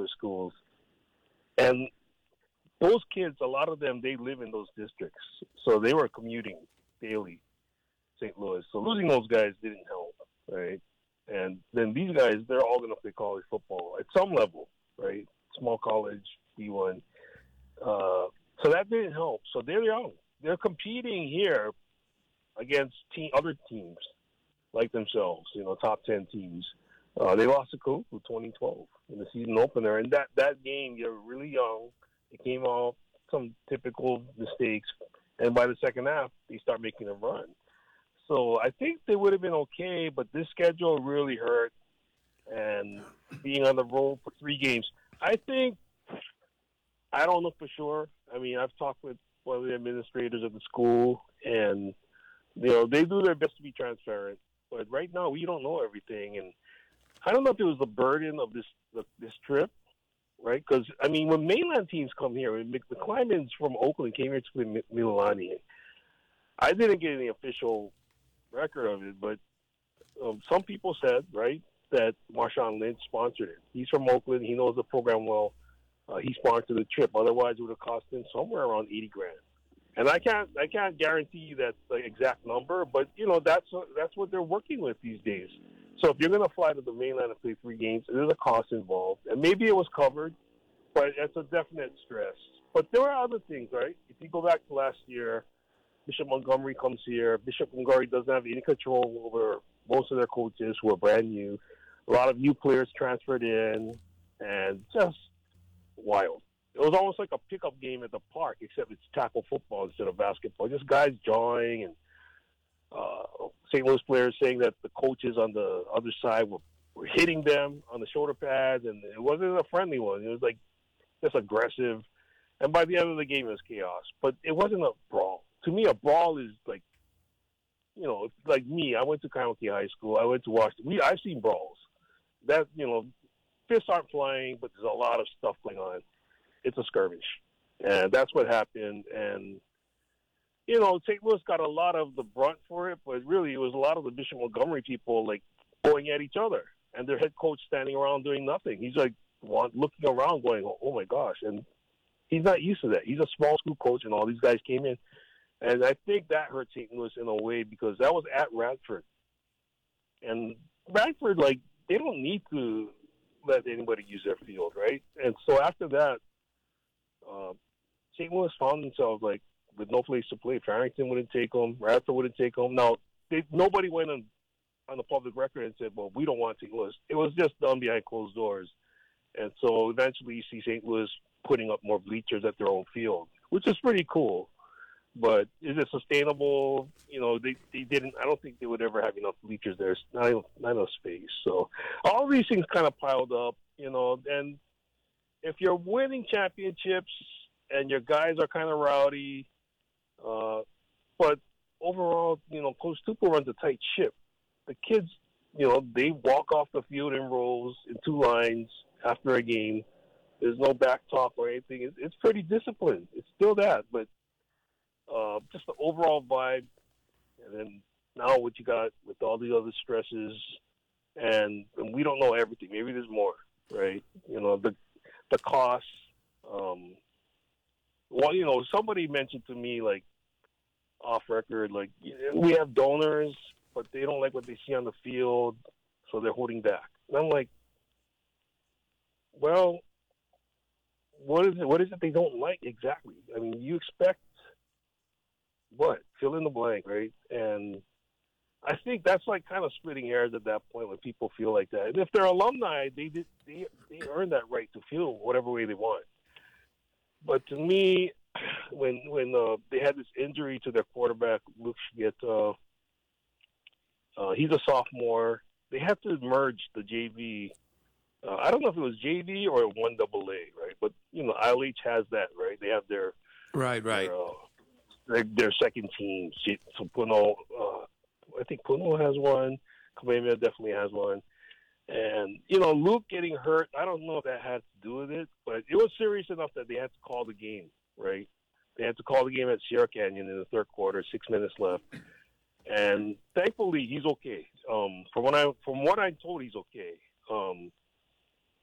Louis schools, and those kids, a lot of them, they live in those districts, so they were commuting daily, St. Louis. So losing those guys didn't help, right? And then these guys, they're all going to play college football at some level, right? Small college, D1. So that didn't help. So they're young. They're competing here against other teams like themselves, top 10 teams. They lost to Coop in 2012 in the season opener. And that game, you're really young. It came off some typical mistakes. And by the second half, they start making a run. So I think they would have been okay, but this schedule really hurt. And being on the road for 3 games, I don't know for sure. I mean, I've talked with one of the administrators of the school, and they do their best to be transparent. But right now, we don't know everything, and I don't know if it was the burden of this trip, right? Because I mean, when mainland teams come here, the Kleinmans from Oakland came here to play Mililani. I didn't get any official record of it, but some people said, right, that Marshawn Lynch sponsored it. He's from Oakland. He knows the program well. He sponsored the trip. Otherwise, it would have cost him somewhere around $80,000. And I can't guarantee you that's the exact number, but that's what they're working with these days. So if you're going to fly to the mainland and play 3 games, there's a cost involved, and maybe it was covered, but it's a definite stress. But there are other things, right? If you go back to last year, Bishop Montgomery comes here. Bishop Montgomery doesn't have any control over most of their coaches who are brand new. A lot of new players transferred in, and just wild. It was almost like a pickup game at the park, except it's tackle football instead of basketball. Just guys jawing, and St. Louis players saying that the coaches on the other side were hitting them on the shoulder pads, and it wasn't a friendly one. It was like just aggressive. And by the end of the game, it was chaos. But it wasn't a brawl. To me, a brawl is like, like me. I went to County High School. I went to Washington. I've seen brawls. That, fists aren't flying, but there's a lot of stuff going on. It's a skirmish. And that's what happened. And, St. Louis got a lot of the brunt for it, but really it was a lot of the Bishop Montgomery people, like, going at each other. And their head coach standing around doing nothing. He's, like, looking around going, oh, my gosh. And he's not used to that. He's a small school coach, and all these guys came in. And I think that hurt St. Louis in a way because that was at Radford. And Radford, like, they don't need to let anybody use their field, right? And so after that, St. Louis found themselves, like, with no place to play. Farrington wouldn't take them. Radford wouldn't take them. Now, nobody went on the public record and said, well, we don't want St. Louis. It was just done behind closed doors. And so eventually you see St. Louis putting up more bleachers at their own field, which is pretty cool. But is it sustainable? They didn't. I don't think they would ever have enough bleachers there. Not enough space. So all these things kind of piled up, And if you're winning championships and your guys are kind of rowdy, but overall, Coach Tupou runs a tight ship. The kids, they walk off the field in rows in 2 lines after a game. There's no back talk or anything. It's pretty disciplined. It's still that, but. Just the overall vibe, and then now what you got with all the other stresses, and we don't know everything. Maybe there's more, right? The costs. Somebody mentioned to me, like, off record, like, we have donors, but they don't like what they see on the field, so they're holding back. And I'm like, well, what is it they don't like exactly? I mean, you expect what? Fill in the blank, right? And I think that's like kind of splitting hairs at that point when people feel like that. And if they're alumni, they earn that right to feel whatever way they want. But to me, when they had this injury to their quarterback, Luke Schmidt, he's a sophomore. They had to merge the JV. I don't know if it was JV or 1AA, right? But ILH has that, right? They have their right. Their second team. So Puno, I think Puno has one. Kamehameha definitely has one. And, Luke getting hurt, I don't know if that had to do with it, but it was serious enough that they had to call the game, right? They had to call the game at Sierra Canyon in the third quarter, 6 minutes left. And thankfully, he's okay. From what I'm told, he's okay.